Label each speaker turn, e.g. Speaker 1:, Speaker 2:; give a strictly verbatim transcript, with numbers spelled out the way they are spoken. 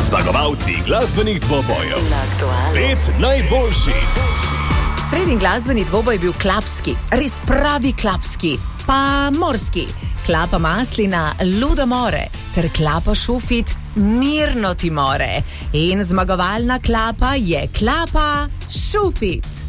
Speaker 1: Zmagovalci glasbenih dvobojev. Pet najboljših.
Speaker 2: Srednji glasbeni dvoboj je bil klapski, res pravi klapski, pa morski. Klapa Maslina, Ludo more, ter klapa Šufit, Mirno ti more. In zmagovalna klapa je klapa Šufit.